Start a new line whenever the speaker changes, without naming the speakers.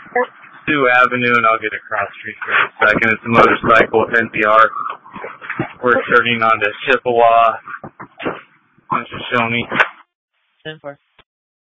Sioux Avenue, and I'll get across street for a second. It's a motorcycle with NPR. We're turning onto Chippewa and Shoshone.
10-4.